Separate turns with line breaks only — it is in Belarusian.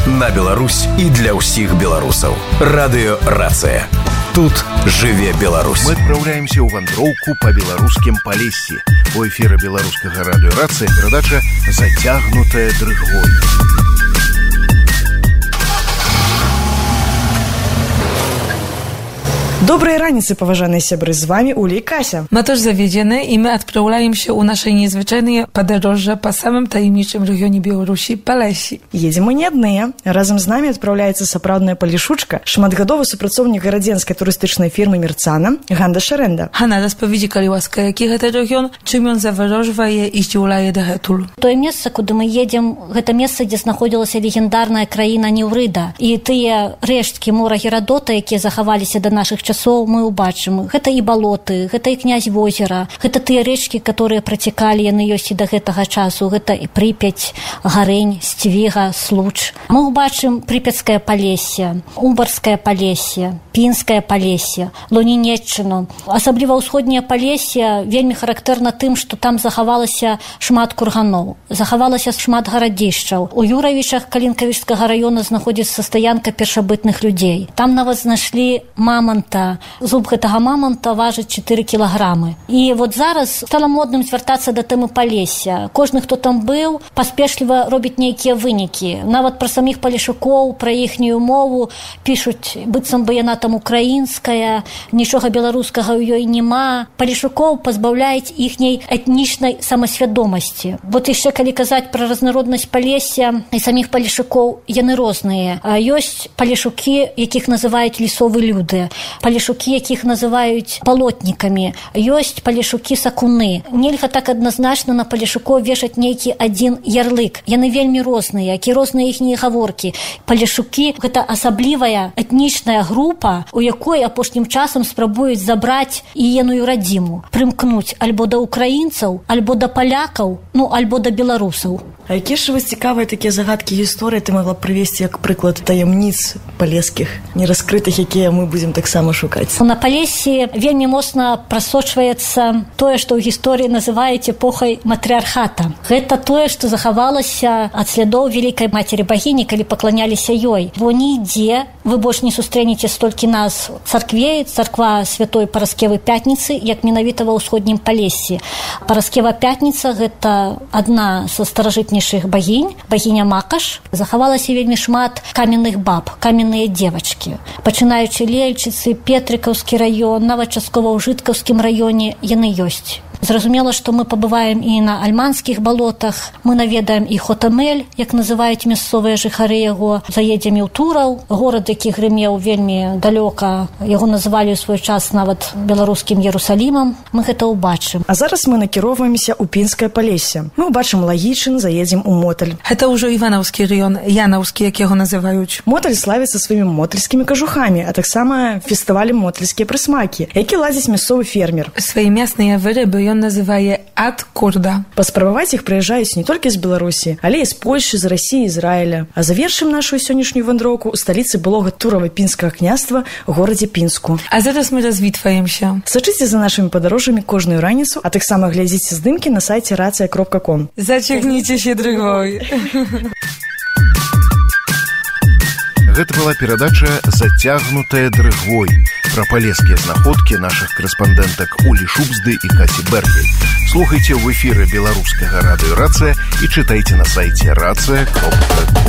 на Беларусь і для ўсіх беларусаў. Радыё «Рацыя». Тут жыве Беларусь.
Мы адпраўляемся ў вандроўку па беларускім палессі. У эфіры беларускага радыё «Рацыя» перадача «Зацягнутая дрыгвой».
Доброй раницы, поважанные сябры, з вами Уля и Кася.
Мы тоже заведены, и мы отправляемся у нашей незвычайные подорожья по самым таимничим регионе Беларуси, Полесье.
Едем мы не одни. Разом з нами отправляется сапраўдная палішучка, шматгадовы супрацоўнік гарадзенскай турыстычнай фірмы «Мерцана» Ганда Шарэнда.
Гана, распавядзі, калі ласка, які гэта рэгіён, чым ён заварожвае і здзіўляе дагэтуль?
Тое месца, куды мы едзем, гэта месца, дзе знаходзілася легендарная краіна Неўрыда. І тыя рэшткі мора Герадота, якія захаваліся да нашых часоў, мы ўбачым. Гэта і балоты, гэта і князь возера, гэта тыя рэчкі, которые працякалі, яны ёсць і да гэтага часу. Гэта і Прыпяць, Гарэнь, Сцвіга, Случ. Мы ўбачым Прыпяцкае палессе, Умбарскае палессе, Пінскае палессе, Лунінеччыну. Асабліва ўсходняе палессе вельмі характэрна тым, што там захавалася шмат курганоў, захавалася шмат гарадзішчаў. У Юравічах Калінкавічскага раёна знаходзіцца стаянка першабытных людзей. Там нават знайшлі маманта. Зуб гэтага маманта важыць 4 кілаграмы. І вот зараз стала модным звяртацца да тэмы палесся. Кожны, хто там быў, паспешліва робіць нейкія вынікі. Нават пра саміх палешукоў, пра іхнюю мову пішуць, быццам бы яна там украінская, нічога беларускага ў ёй нема. Палешукоў пазбаўляюць іхняй этнічнай самасвядомасці. Вот яшчэ калі казаць пра разнароднасць палесся і саміх палешукоў, яны розныя. Ёсць палешукі, якіх называюць лісовы люды. Палешукі, якіх называюць палотнікамі. Ёсць палешукі-сакуны. Нельга так адназначна на палешукоў вешаць нейкі адзін ярлык. Яны вельмі розныя, які розныя іхнія гаворкі. Палешукі – гэта асаблівая этнічная група, у якой апошнім часам спрабуюць забраць іеную радзіму, прымкнуць альбо да украінцаў, альбо да палякаў, альбо да беларусаў.
А якія ж у вас цікавыя такія загадкі гісторыі ты могла прывесці як прыклад таямніц палескіх, нераскрытых, якія мы будзем таксама шукаць?
На Палессі вельмі моцна прасочваецца тое, што ў гісторыі называюць эпохай матрыархата. Гэта тое, што захавалася ад слядоў вялікай мацері багіні, калі пакланяліся ёй. Бо нідзе вы больш не сустрэнеце столькі нас царквей, царква святой Параскевы Пятніцы, як менавіта ва ўсходнім Палессі. Параскева Пятніца – гэта адна са старажытнейшых багінь, багіня Макаш. Захавалася вельмі шмат каменных баб, каменныя девачкі. Пачынаючы Лельчыцы, Петрыкаўскі раён, нават часткова ў Жыткаўскім раёне яны ёсць. Зразумела, што мы пабываем і на альманскіх балотах, мы наведаем і Хотамель, як называюць мясцовыя жыхары яго, заедзем і ў Тураў, горад, які грымеў вельмі далёка, яго называлі ў свой час нават беларускім Ерусалімам, мы гэта ўбачым.
А зараз мы накіроўваемся ў Пінскае палессе. Мы ўбачым Лагічын, заедзем у Моталь.
Гэта ўжо Іванаўскі раён, Янаўскі, як яго называюць.
Моталь славіцца сваімі мотальскімі кажухамі, а таксама фестывалем мотальскія прысмакі, які ладзіць мясцовы фермер.
Свае мясныя вырабы ён называе ад-курда.
Паспрабаваць іх прыязджаюць не толькі з Беларусі, але і з Польшчы, з Расіі, Ізраіля. А завершым нашу сённяшнюю вандроўку ў сталіцы былога Турава-Пінскага княства, горадзе Пінску.
А зараз мы развітваемся.
Сачыце за нашымі падарожжамі кожную раніцу, а таксама глядзіце здымкі на сайце racja.com.
Зацягніцеся дрыгвой.
Гэта была перадача «Зацягнутая дрыгвой» пра палескія знаходкі нашых корэспандэнтак Улі Шубзды і Касі Бэргель. Слухайце ў эфіры беларускага радыё «Рацыя» і чытайце на сайце racja.com.